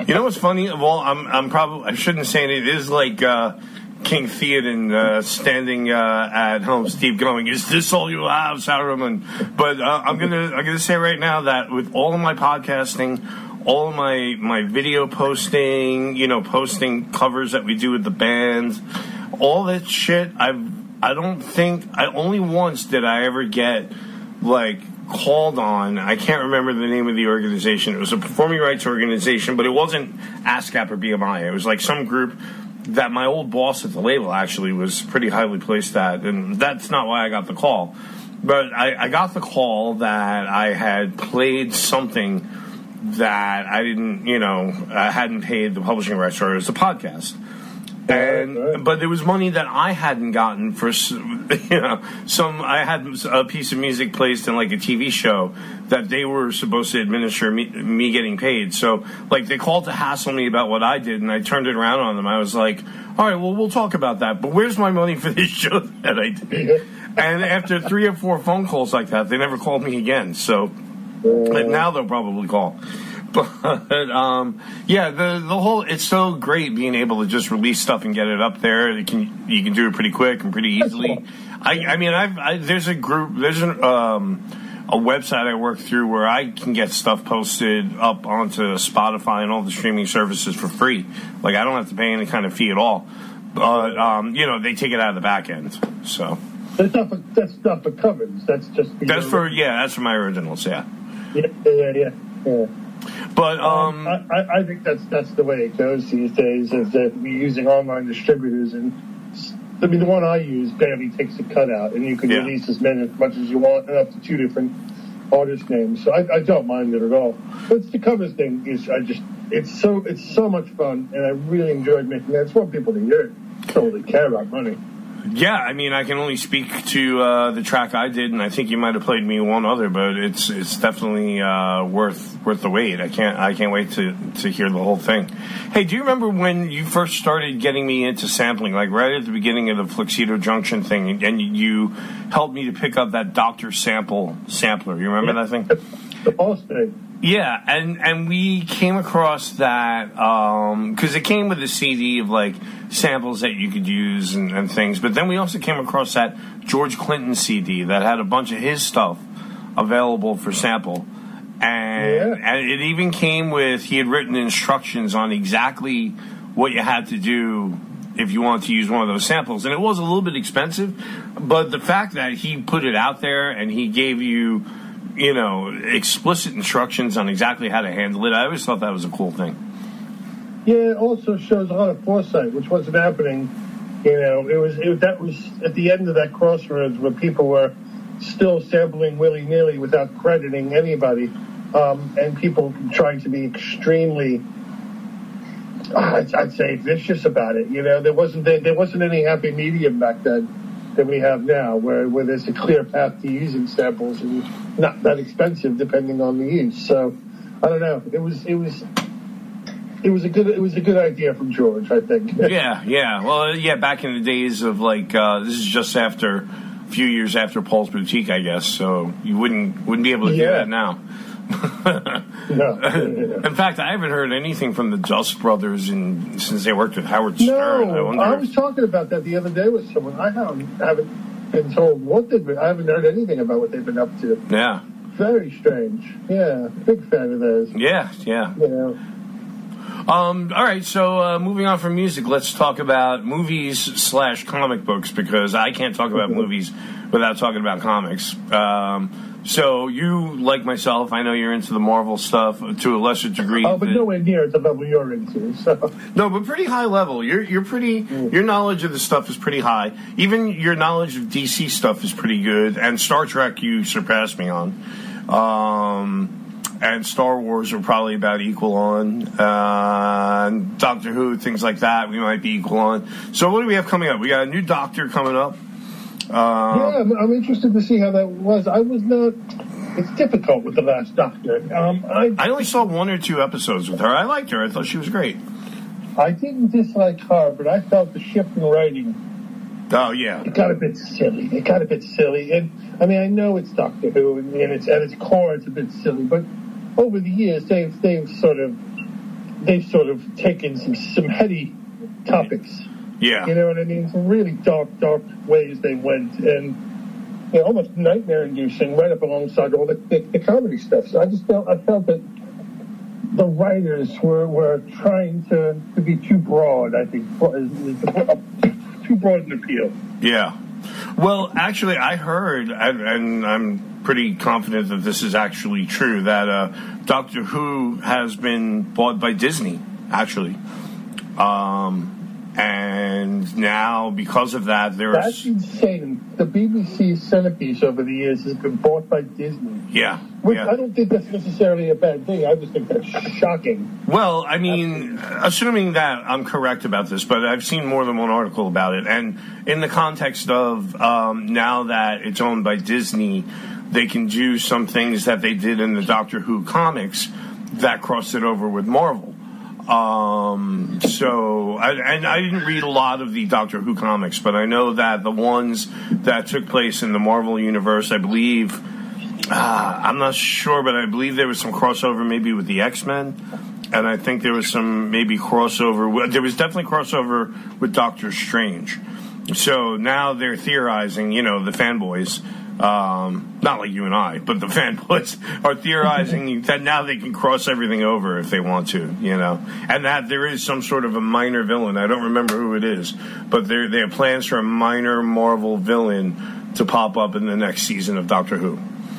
You know what's funny? Well, I'm probably, I shouldn't say it. It is like King Theoden standing at home, Steve going, "Is this all you have, Saruman?" But I'm gonna say right now that with all of my podcasting, all of my video posting, posting covers that we do with the bands, all that shit, only once did I ever get called on. I can't remember the name of the organization. It was a performing rights organization, but it wasn't ASCAP or BMI. It was like some group that my old boss at the label actually was pretty highly placed at, and that's not why I got the call. But I got the call that I had played something that I didn't, I hadn't paid the publishing rights for. It was a podcast. But there was money that I hadn't gotten for, I had a piece of music placed in a TV show that they were supposed to administer me getting paid. So they called to hassle me about what I did, and I turned it around on them. I was like, all right, well, we'll talk about that, but where's my money for this show that I did? And after 3 or 4 phone calls like that, they never called me again. So now they'll probably call. But the whole, it's so great being able to just release stuff and get it up there. You can do it pretty quick and pretty easily. There's a group, there's a website I work through where I can get stuff posted up onto Spotify and all the streaming services for free. I don't have to pay any kind of fee at all. But they take it out of the back end. So that's not for covers. That's just that's for my originals. Yeah. Yeah. But I think that's the way it goes these days. Is that we're using online distributors, and the one I use barely takes a cut out, and you can release as much as you want, and up to 2 different artist names. So I don't mind it at all. But it's the covers thing it's so much fun, and I really enjoyed making that. It's what people to hear. Don't really care about money. Yeah, I can only speak to the track I did, and I think you might have played me one other, but it's definitely worth the wait. I can't wait to hear the whole thing. Hey, do you remember when you first started getting me into sampling, right at the beginning of the Fluxido Junction thing, and you helped me to pick up that Dr. sampler? You remember that thing? The boss thing. Yeah, and we came across that because it came with a CD of samples that you could use and things. But then we also came across that George Clinton CD that had a bunch of his stuff available for sample, and it even came with, he had written instructions on exactly what you had to do if you wanted to use one of those samples. And it was a little bit expensive, but the fact that he put it out there and he gave you explicit instructions on exactly how to handle it, I always thought that was a cool thing. Yeah, it also shows a lot of foresight, which wasn't happening. That was at the end of that crossroads where people were still sampling willy-nilly without crediting anybody, and people trying to be extremely, I'd say, vicious about it. There wasn't any happy medium back then that we have now, where there's a clear path to using samples and not that expensive depending on the use. So I don't know. It was a good idea from George, I think. Yeah. Well, back in the days of this is just after a few years after Paul's Boutique, I guess. So you wouldn't be able to do that now. No. In fact, I haven't heard anything from the Dust Brothers since they worked with Howard Stern. I was talking about that the other day with someone. I haven't been told I haven't heard anything about what they've been up to. Yeah. Very strange. Yeah, big fan of those. Yeah. All right, so moving on from music, let's talk about movies / comic books, because I can't talk about movies without talking about comics. So you, like myself, I know you're into the Marvel stuff to a lesser degree. Oh, but nowhere near the level you're into. So. No, but pretty high level. Your knowledge of the stuff is pretty high. Even your knowledge of DC stuff is pretty good. And Star Trek, you surpassed me on. And Star Wars are probably about equal on. Doctor Who, things like that, we might be equal on. So what do we have coming up? We got a new Doctor coming up. I'm interested to see how that was. I was not. It's difficult with the last Doctor. I only saw 1 or 2 episodes with her. I liked her. I thought she was great. I didn't dislike her, but I felt the shift in writing. Oh yeah, it got a bit silly. And I mean, I know it's Doctor Who, and it's at its core, it's a bit silly. But over the years, they've sort of they've sort of taken some heady topics. Yeah. You know what I mean? Some really dark ways they went, and almost nightmare-inducing right up alongside all the comedy stuff. So I felt that the writers were trying to be too broad, I think, too broad an appeal. Yeah. Well, actually, I heard, and I'm pretty confident that this is actually true, that Doctor Who has been bought by Disney, actually. And now, because of that, That's insane. The BBC centerpiece over the years has been bought by Disney. Yeah. Which I don't think that's necessarily a bad thing. I just think that's shocking. Well, I mean, assuming that I'm correct about this, but I've seen more than one article about it. And in the context of now that it's owned by Disney, they can do some things that they did in the Doctor Who comics that crossed it over with Marvel. So I didn't read a lot of the Doctor Who comics, but I know that the ones that took place in the Marvel universe, I believe, I'm not sure, but I believe there was some crossover maybe with the X-Men, and I think there was some maybe crossover. There was definitely crossover with Doctor Strange. So now they're theorizing, the fanboys, not like you and I, but the fanboys are theorizing that now they can cross everything over if they want to, and that there is some sort of a minor villain. I don't remember who it is, but they have plans for a minor Marvel villain to pop up in the next season of Doctor Who.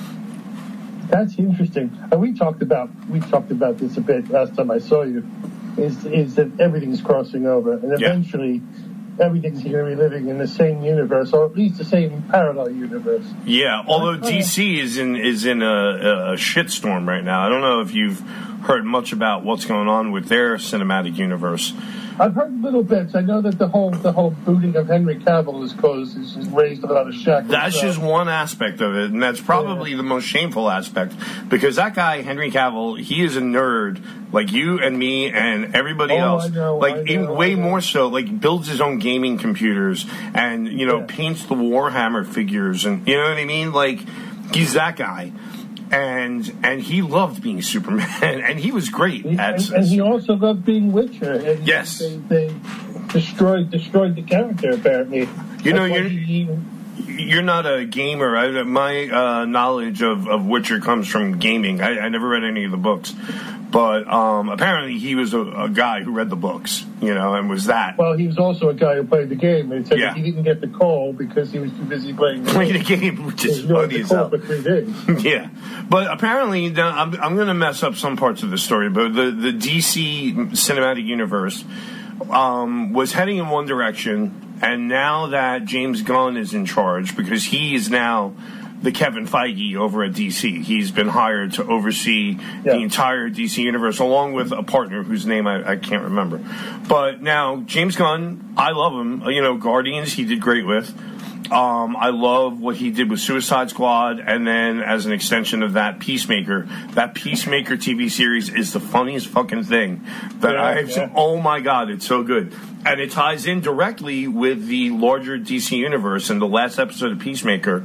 That's interesting. And we talked about this a bit last time I saw you. Is that everything's crossing over, and eventually everything's going to be living in the same universe, or at least the same parallel universe. Yeah, although DC is in a shitstorm right now. I don't know if you've heard much about what's going on with their cinematic universe. I've heard little bits. I know that the whole booting of Henry Cavill has raised a lot of shackles. That's just one aspect of it, and that's probably the most shameful aspect, because that guy, Henry Cavill, he is a nerd like you and me and everybody else. I know, way more so, builds his own gaming computers and, paints the Warhammer figures, and you know what I mean? He's that guy. And he loved being Superman, and he was great and he also loved being Witcher. And yes, they destroyed the character. Apparently, you're not a gamer. My knowledge of Witcher comes from gaming. I never read any of the books, but apparently he was a guy who read the books, and was that. Well, he was also a guy who played the game. And said he didn't get the call because he was too busy playing the game, which is funny as hell. For 3 days. Yeah, but apparently I'm going to mess up some parts of the story. But the DC cinematic universe was heading in one direction. And now that James Gunn is in charge, because he is now the Kevin Feige over at DC, he's been hired to oversee the entire DC universe, along with a partner whose name I can't remember. But now, James Gunn, I love him. Guardians, he did great with. I love what he did with Suicide Squad, and then as an extension of that, Peacemaker. That Peacemaker TV series is the funniest fucking thing that oh my God, it's so good. And it ties in directly with the larger DC universe. In the last episode of Peacemaker,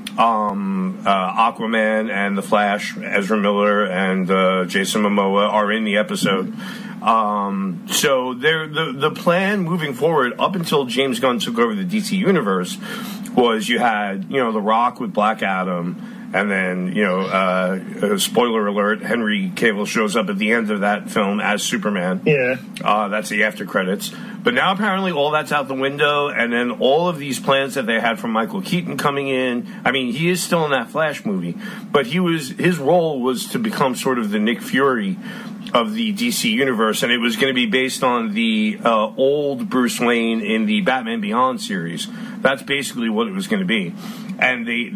Aquaman and The Flash, Ezra Miller and Jason Momoa are in the episode. So the plan moving forward up until James Gunn took over the DC universe was you had, The Rock with Black Adam, and then, spoiler alert, Henry Cavill shows up at the end of that film as Superman. Yeah. That's the after credits. But now apparently all that's out the window, and then all of these plans that they had from Michael Keaton coming in. I mean, he is still in that Flash movie, but his role was to become sort of the Nick Fury of the DC universe, and it was going to be based on the old Bruce Wayne in the Batman Beyond series. That's basically what it was going to be. And they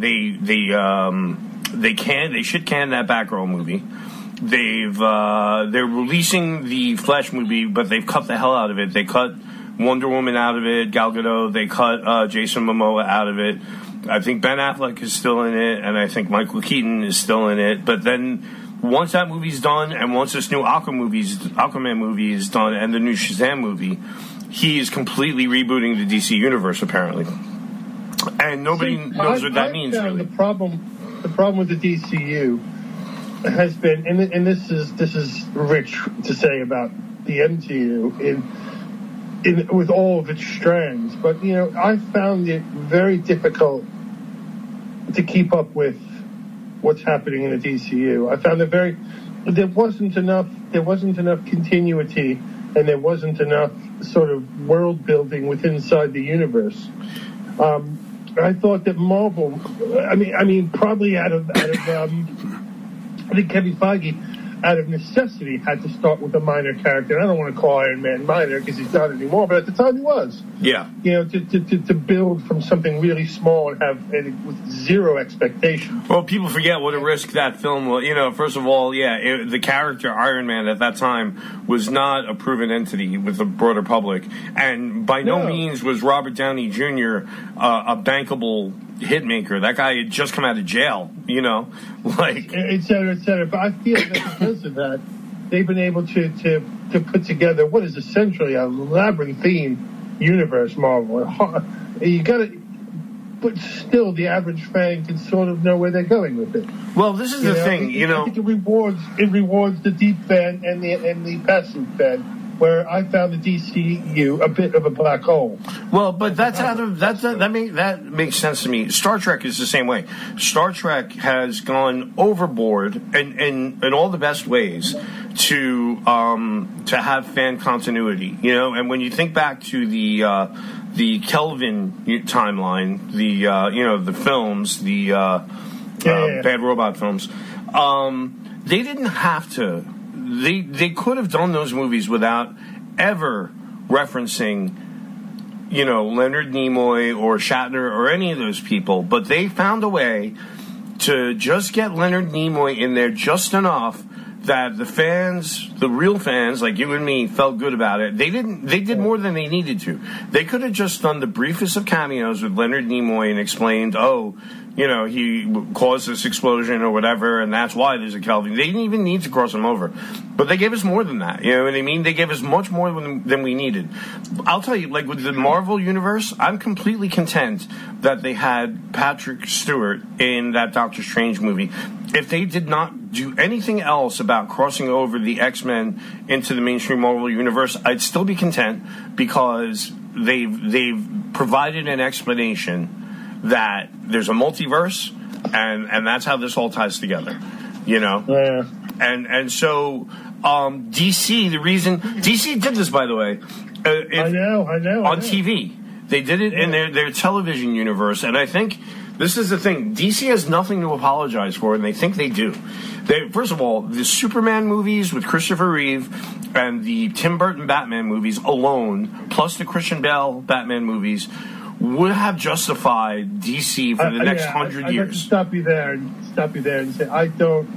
should can that Batgirl movie. They're releasing the Flash movie, but they've cut the hell out of it. They cut Wonder Woman out of it, Gal Gadot. They cut Jason Momoa out of it. I think Ben Affleck is still in it, and I think Michael Keaton is still in it. But then once that movie's done, and once this new Aquaman movie is done, and the new Shazam movie, he is completely rebooting the DC universe, apparently. And nobody knows what that means, really. The problem with the DCU has been, and this is rich to say about the MCU in with all of its strands, but I found it very difficult to keep up with what's happening in the DCU. I found it there wasn't enough continuity, and there wasn't enough sort of world building inside the universe. I thought that Marvel, I mean, probably out of I think Kevin Feige, out of necessity, had to start with a minor character. I don't want to call Iron Man minor because he's not anymore, but at the time he was. Yeah. To build from something really small and with zero expectation. Well, people forget what a risk that film was. First of all, the character Iron Man at that time was not a proven entity with the broader public, and by no means was Robert Downey Jr. A bankable hitmaker. That guy had just come out of jail, et cetera, et cetera. But I feel that because of that, they've been able to put together what is essentially a labyrinthine universe. Marvel, you got to, but still, the average fan can sort of know where they're going with it. Well, this is the thing, I think it rewards the deep fan and the passive fan. Where I found the DCU a bit of a black hole. Well, but that makes sense to me. Star Trek is the same way. Star Trek has gone overboard in all the best ways to have fan continuity. And when you think back to the Kelvin timeline, the films, the Bad Robot films, they didn't have to. They could have done those movies without ever referencing, Leonard Nimoy or Shatner or any of those people. But they found a way to just get Leonard Nimoy in there just enough that the real fans, like you and me, felt good about it. They did more than they needed to. They could have just done the briefest of cameos with Leonard Nimoy and explained, he caused this explosion or whatever, and that's why there's a Kelvin. They didn't even need to cross him over. But they gave us more than that. You know what I mean? They gave us much more than we needed. I'll tell you, like with the Marvel Universe, I'm completely content that they had Patrick Stewart in that Doctor Strange movie. If they did not do anything else about crossing over the X-Men into the mainstream Marvel Universe, I'd still be content because they've provided an explanation that there's a multiverse, and that's how this all ties together, Yeah. And so DC, the reason DC did this, by the way, I know. On TV, they did it in their television universe, and I think this is the thing. DC has nothing to apologize for, and they think they do. First of all, the Superman movies with Christopher Reeve and the Tim Burton Batman movies alone, plus the Christian Bale Batman movies, would have justified DC for the next 100 years. I'd like to stop you there and say I don't.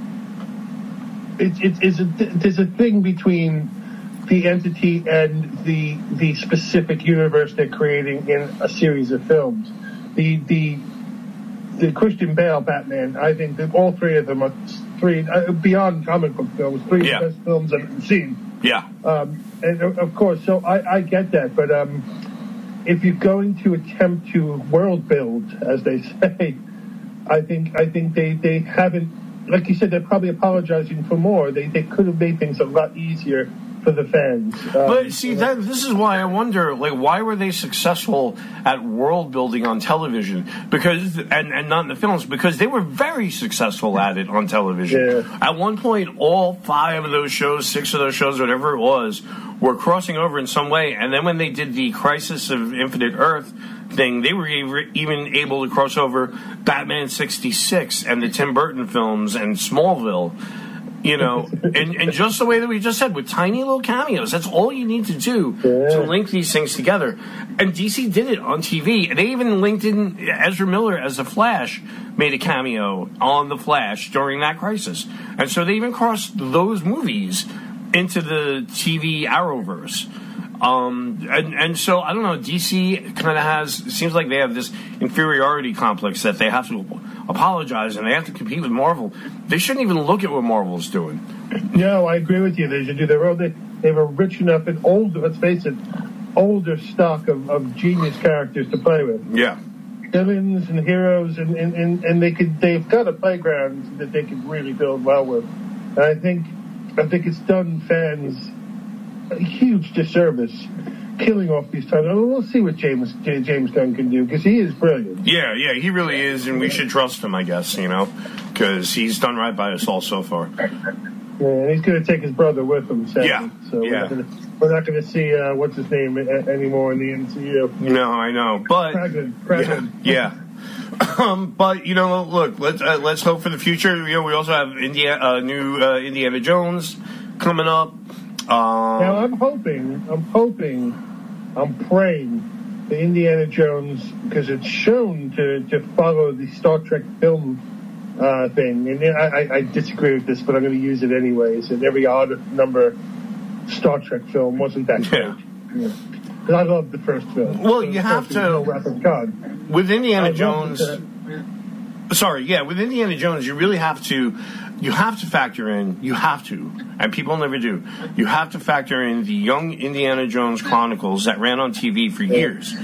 There's a thing between the entity and the specific universe they're creating in a series of films. The Christian Bale Batman, I think that all three of them are beyond comic book films, three of the best films I've ever seen. Yeah. And of course, so I get that, but if you're going to attempt to world build, as they say, I think they haven't, like you said, they're probably apologizing for more. They could have made things a lot easier for the fans. But see, this is why I wonder, like, why were they successful at world building on television? Because and not in the films, because they were very successful at it on television. Yeah. At one point, all 5 of those shows, 6 of those shows, whatever it was, were crossing over in some way. And then when they did the Crisis of Infinite Earth thing, they were even able to cross over Batman 66 and the Tim Burton films and Smallville. And just the way that we just said, with tiny little cameos. That's all you need to do to link these things together. And DC did it on TV. And they even linked in Ezra Miller as the Flash, made a cameo on the Flash during that crisis. And so they even crossed those movies into the TV Arrowverse. And so, I don't know, DC kind of seems like they have this inferiority complex that they have to apologize and they have to compete with Marvel. They shouldn't even look at what Marvel's doing. No, I agree with you. They should do their own. They have a rich enough and older, let's face it, older stock of genius characters to play with. Yeah. villains and heroes, and they've got a playground that they could really build well with. And I think it's done fans a huge disservice killing off these titles. We'll see what James Gunn can do, because he is brilliant. Yeah, he really is, and we should trust him, I guess, because he's done right by us all so far. Yeah, and he's going to take his brother with him, sadly. Yeah, so we're not going to see what's his name anymore in the MCU. No, I know, but Kragan. Yeah. But look, let's hope for the future. We also have new Indiana Jones coming up. Now I'm praying the Indiana Jones, because it's shown to follow the Star Trek film thing, and I disagree with this, but I'm going to use it anyways. And every odd number Star Trek film wasn't that great. Yeah. Because I loved the first film. Well, you have to. With Indiana Jones. With Indiana Jones, you really have to. You have to factor in. And people never do. You have to factor in the Young Indiana Jones Chronicles that ran on TV for years.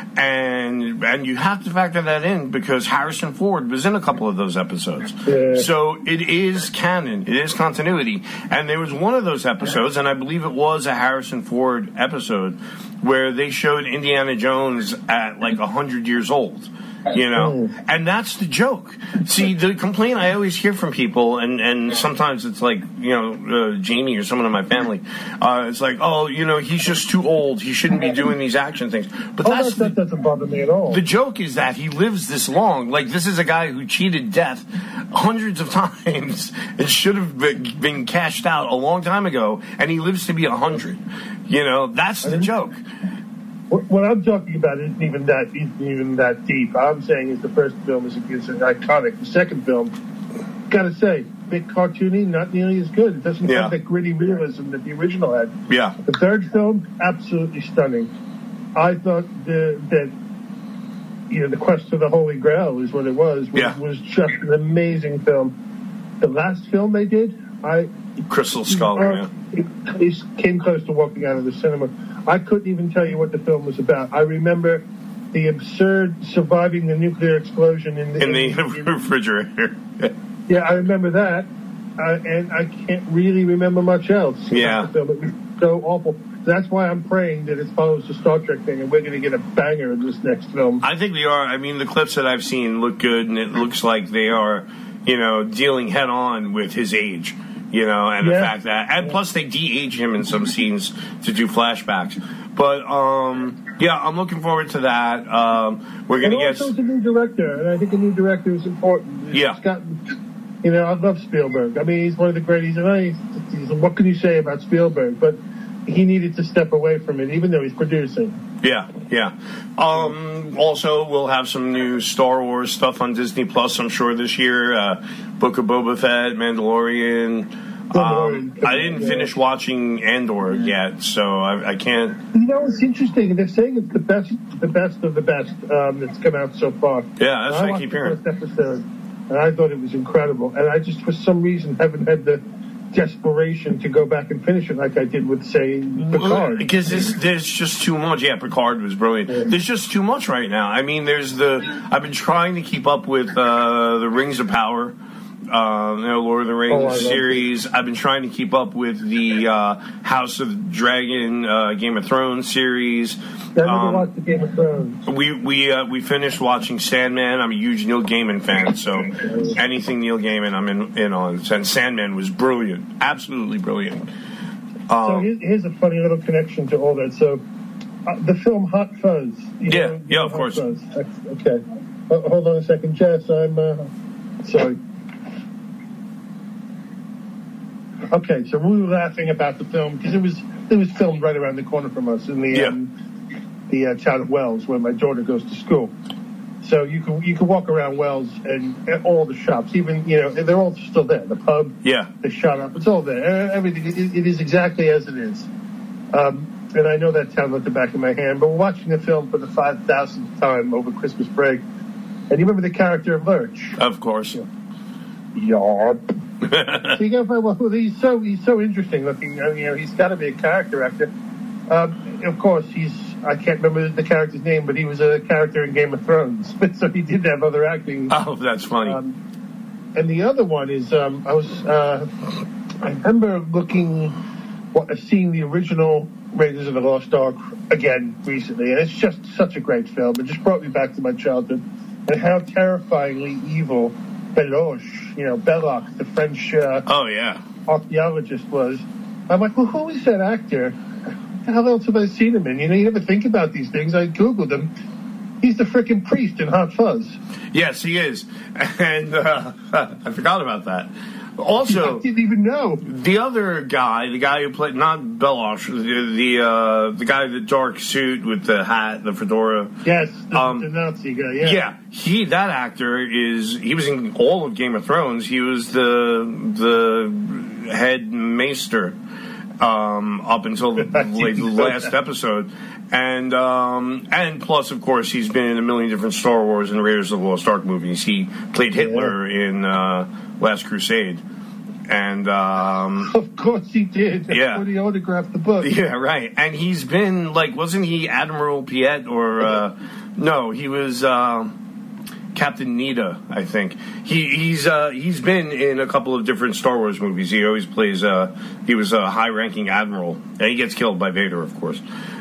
And you have to factor that in because Harrison Ford was in a couple of those episodes. Yeah. So it is canon. It is continuity. And there was one of those episodes, and I believe it was a Harrison Ford episode, where they showed Indiana Jones at like 100 years old. And that's the joke. See, the complaint I always hear from people, and sometimes it's like, Jamie or someone in my family, it's like, he's just too old. He shouldn't be doing these action things. But that doesn't bother me at all. The joke is that he lives this long. Like, this is a guy who cheated death hundreds of times and should have been cashed out a long time ago, and he lives to be 100. That's the joke. What I'm talking about isn't even that deep. I'm saying is the first film is iconic. The second film, gotta say, bit cartoony, not nearly as good. It doesn't have that gritty realism that the original had. Yeah. The third film, absolutely stunning. I thought that the Quest for the Holy Grail is what it was just an amazing film. The last film they did, Crystal Skull, it came close to walking out of the cinema. I couldn't even tell you what the film was about. I remember the absurd surviving the nuclear explosion in the refrigerator. Yeah, I remember that, and I can't really remember much else. Yeah, the film. It was so awful. That's why I'm praying that it follows the Star Trek thing, and we're going to get a banger in this next film. I think we are. I mean, the clips that I've seen look good, and it looks like they are, dealing head on with his age. And the fact that, and plus they de-age him in some scenes to do flashbacks. But, I'm looking forward to that. We're going to get... also, it's a new director, and I think a new director is important. Yeah. I love Spielberg. I mean, he's one of the greatest, and what can you say about Spielberg? But he needed to step away from it, even though he's producing. Yeah. Also, we'll have some new Star Wars stuff on Disney Plus, I'm sure, this year. Book of Boba Fett, Mandalorian. I didn't finish watching Andor yet, so I can't. It's interesting. They're saying it's the best of the best that's come out so far. Yeah, that's what I keep hearing. First episode, and I thought it was incredible. And I just, for some reason, haven't had the desperation to go back and finish it like I did with, say, Picard. Because there's just too much. Yeah, Picard was brilliant. Yeah. There's just too much right now. I mean, I've been trying to keep up with the Rings of Power, Lord of the Rings series. I've been trying to keep up with the House of Dragon, Game of Thrones series. I never watched the Game of Thrones. We finished watching Sandman. I'm a huge Neil Gaiman fan, so anything Neil Gaiman I'm in on. And Sandman was brilliant, absolutely brilliant. So here's a funny little connection to all that. So the film Hot Fuzz. Yeah, of course. Fuzz. Okay. Hold on a second, Jess. I'm sorry. Okay, so we were laughing about the film because it was filmed right around the corner from us in the town of Wells, where my daughter goes to school. So you can walk around Wells and all the shops, even they're all still there. The pub, the shop up, it's all there. Everything it is exactly as it is. And I know that town like the back of my hand. But we're watching the film for the 5,000th time over Christmas break. And you remember the character of Lurch? Of course. Yarp. So you gotta find, he's so interesting looking. He's got to be a character actor. Of course, he's I can't remember the character's name, but he was a character in Game of Thrones. So he did have other acting. Oh, that's funny. And the other one is, I remember seeing the original Raiders of the Lost Ark again recently, and it's just such a great film. It just brought me back to my childhood and how terrifyingly evil Belloc, the French archaeologist was. I'm like, well, who is that actor? What the hell else have I seen him in? You never think about these things. I Googled him. He's the frickin' priest in Hot Fuzz. Yes, he is. And I forgot about that. Also, I didn't even know. The other guy, the guy who played, not Belloc, the guy in the dark suit with the hat, the fedora. Yes, the Nazi guy, yeah. Yeah, that actor he was in all of Game of Thrones. He was the head maester up until the last episode. And plus, of course, he's been in a million different Star Wars and Raiders of the Lost Ark movies. He played Hitler in Last Crusade. And of course he did. That's when he autographed the book. Yeah, right. And he's been, wasn't he Admiral Piet or... no, he was Captain Nita, I think. He's been in a couple of different Star Wars movies. He always plays... he was a high-ranking admiral. And he gets killed by Vader, of course.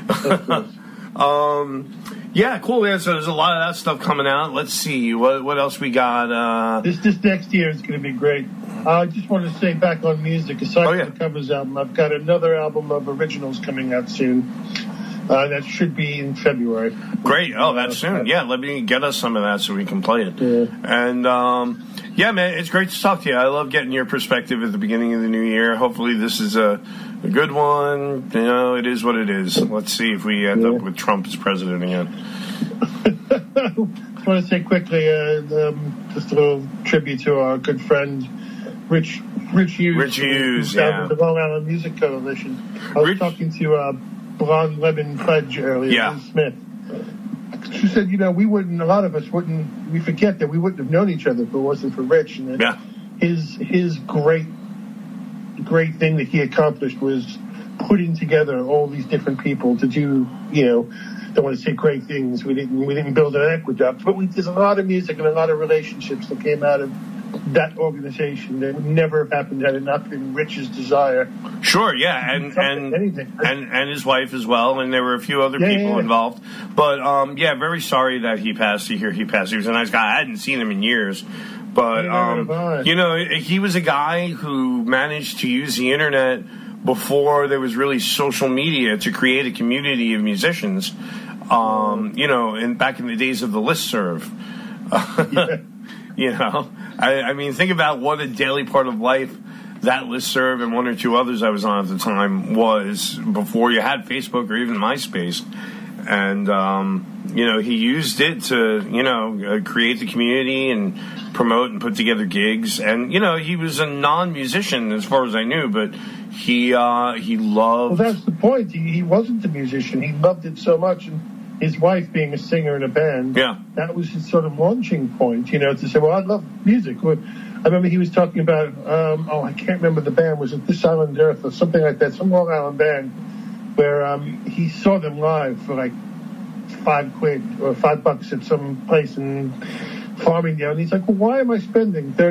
Yeah, cool. Yeah, so there's a lot of that stuff coming out. Let's see what else we got. This next year is going to be great. I just want to say back on music. Aside from the covers album, I've got another album of originals coming out soon. That should be in February. Great. Oh, that's soon. Yeah, let me get us some of that so we can play it. Yeah. And yeah, man, it's great to talk to you. I love getting your perspective at the beginning of the new year. Hopefully, this is a good one. It is what it is. Let's see if we end up with Trump as president again. I just want to say quickly, just a little tribute to our good friend Rich Hughes. Rich Hughes, yeah. The Long Island Music Coalition. I was talking to Blonde Lemon Fudge earlier, Smith. She said, a lot of us we forget that we wouldn't have known each other if it wasn't for Rich. And his great thing that he accomplished was putting together all these different people to do, don't want to say great things. We didn't build an aqueduct, but there's a lot of music and a lot of relationships that came out of that organization that would never have happened had it not been Rich's desire. Sure, yeah, and his wife as well, and there were a few other people involved. But very sorry that he passed. He passed. He was a nice guy. I hadn't seen him in years. But he was a guy who managed to use the internet before there was really social media to create a community of musicians. And back in the days of the listserv. I mean, think about what a daily part of life that listserv and one or two others I was on at the time was before you had Facebook or even MySpace. And, he used it to, create the community and promote and put together gigs. And, he was a non-musician as far as I knew, but he loved... Well, that's the point. He wasn't a musician. He loved it so much. And his wife being a singer in a band, that was his sort of launching point, to say, well, I love music. I remember he was talking about, I can't remember the band. Was it This Island Earth or something like that? Some Long Island band where he saw them live for like $5 or $5 at some place in Farmingdale. And he's like, well, why am I spending